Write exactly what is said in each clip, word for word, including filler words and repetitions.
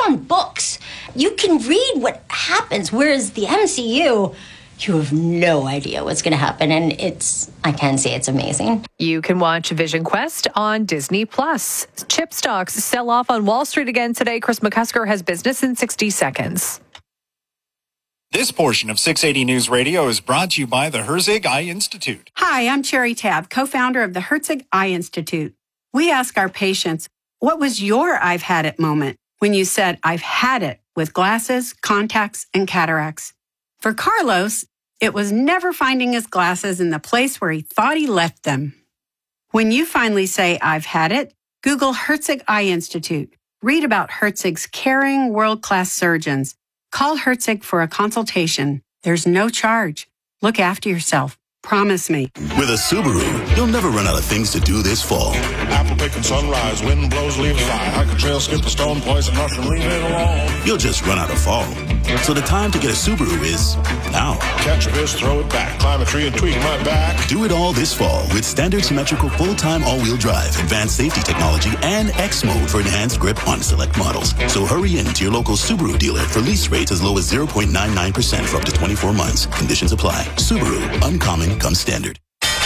on books. You can read what happens, whereas the M C U, you have no idea what's going to happen, and it's, I can say it's amazing. You can watch Vision Quest on Disney Plus. Chip stocks sell off on Wall Street again today. Chris McCusker has business in sixty seconds. This portion of six eighty News Radio is brought to you by the Herzig Eye Institute. Hi, I'm Cherry Tab, co-founder of the Herzig Eye Institute. We ask our patients, what was your I've had it moment when you said, I've had it with glasses, contacts, and cataracts? For Carlos, it was never finding his glasses in the place where he thought he left them. When you finally say, I've had it, Google Herzig Eye Institute. Read about Herzig's caring, world-class surgeons. Call Herzig for a consultation. There's no charge. Look after yourself. Promise me. With a Subaru, you'll never run out of things to do this fall. Apple picking sunrise, wind blows, leaves fly. Hike a trail, skip a stone, poison mushroom, leave it alone. You'll just run out of fall. So the time to get a Subaru is now. Catch a fish, throw it back. Climb a tree and tweak my back. Do it all this fall with standard symmetrical full-time all-wheel drive, advanced safety technology, and X mode for enhanced grip on select models. So hurry in to your local Subaru dealer for lease rates as low as zero point nine nine percent for up to twenty-four months. Conditions apply. Subaru, uncommon comes standard.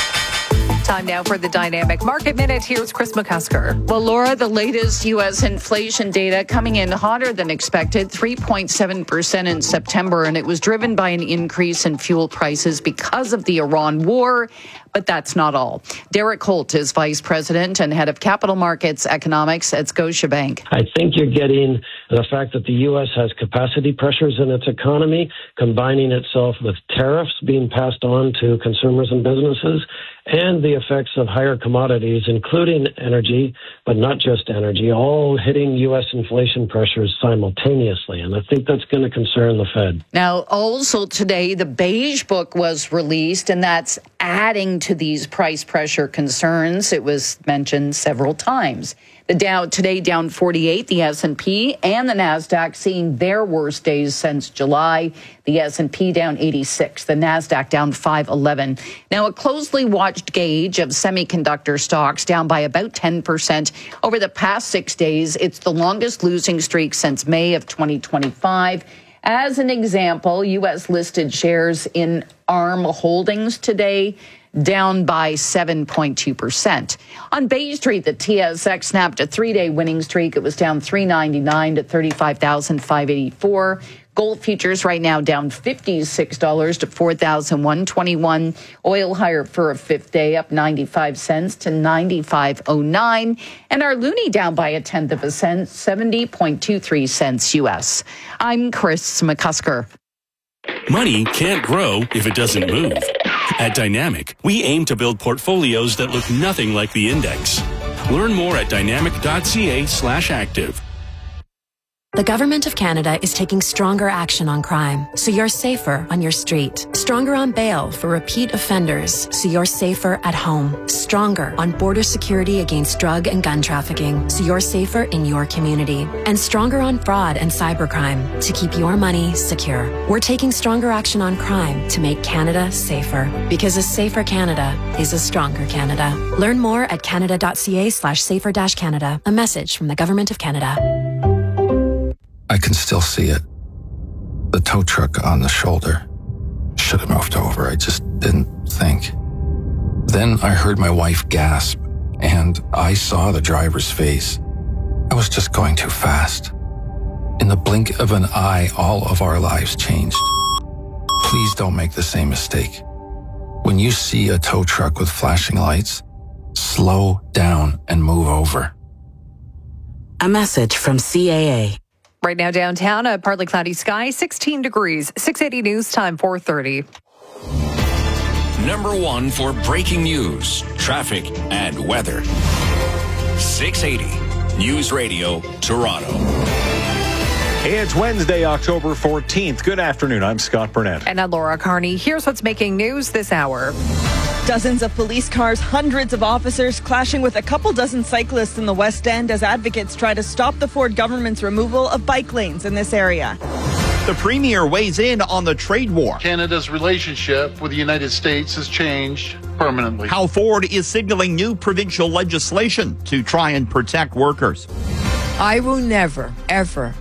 Time now for the Dynamic Market Minute. Here's Chris McCusker. Well, Laura, the latest U S inflation data coming in hotter than expected, three point seven percent in September, and it was driven by an increase in fuel prices because of the Iran war. But that's not all. Derek Holt is Vice President and Head of Capital Markets Economics at Scotiabank. I think you're getting the fact that the U S has capacity pressures in its economy, combining itself with tariffs being passed on to consumers and businesses, and the effects of higher commodities, including energy, but not just energy, all hitting U S inflation pressures simultaneously. And I think that's going to concern the Fed. Now, also today, the Beige Book was released, and that's adding to these price pressure concerns. It was mentioned several times. The Dow today down forty-eight, the S and P and the NASDAQ seeing their worst days since July. The S and P down eighty-six, the NASDAQ down five eleven. Now, a closely watched gauge of semiconductor stocks down by about ten percent over the past six days. It's the longest losing streak since May of twenty twenty-five. As an example, U S listed shares in ARM Holdings today down by seven point two percent. On Bay Street, the T S X snapped a three-day winning streak. It was down three ninety-nine to thirty-five thousand five hundred eighty-four. Gold futures right now down fifty-six dollars to four thousand one hundred twenty-one. Oil higher for a fifth day, up ninety-five cents to ninety-five oh nine. And our loonie down by a tenth of a cent, seventy point two three cents U S. I'm Chris McCusker. Money can't grow if it doesn't move. At Dynamic, we aim to build portfolios that look nothing like the index. Learn more at dynamic.ca slash active. The Government of Canada is taking stronger action on crime, so you're safer on your street. Stronger on bail for repeat offenders, so you're safer at home. Stronger on border security against drug and gun trafficking, so you're safer in your community. And stronger on fraud and cybercrime, to keep your money secure. We're taking stronger action on crime to make Canada safer, because a safer Canada is a stronger Canada. Learn more at canada.ca slash safer dash Canada. A message from the Government of Canada. I can still see it. The tow truck on the shoulder. Should have moved over. I just didn't think. Then I heard my wife gasp, and I saw the driver's face. I was just going too fast. In the blink of an eye, all of our lives changed. Please don't make the same mistake. When you see a tow truck with flashing lights, slow down and move over. A message from C A A. Right now downtown, a partly cloudy sky, sixteen degrees. six eighty News Time, four thirty. Number one for breaking news, traffic, and weather. six eighty News Radio, Toronto. It's Wednesday, October fourteenth. Good afternoon. I'm Scott Burnett. And I'm Laura Carney. Here's what's making news this hour. Dozens of police cars, hundreds of officers clashing with a couple dozen cyclists in the West End as advocates try to stop the Ford government's removal of bike lanes in this area. The Premier weighs in on the trade war. Canada's relationship with the United States has changed permanently. How Ford is signaling new provincial legislation to try and protect workers. I will never, ever